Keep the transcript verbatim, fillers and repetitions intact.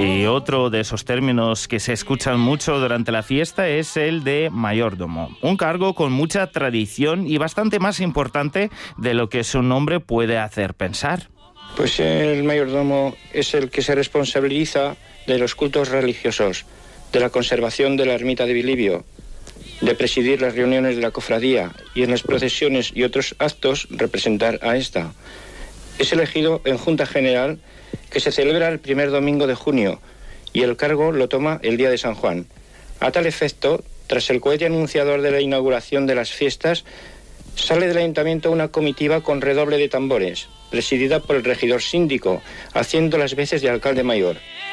Y otro de esos términos que se escuchan mucho durante la fiesta es el de mayordomo, un cargo con mucha tradición y bastante más importante de lo que su nombre puede hacer pensar. Pues el mayordomo es el que se responsabiliza de los cultos religiosos, de la conservación de la ermita de Bilibio, de presidir las reuniones de la cofradía y en las procesiones y otros actos representar a esta. Es elegido en Junta General, que se celebra el primer domingo de junio, y el cargo lo toma el día de San Juan. A tal efecto, tras el cohete anunciador de la inauguración de las fiestas, sale del ayuntamiento una comitiva con redoble de tambores, presidida por el regidor síndico, haciendo las veces de alcalde mayor.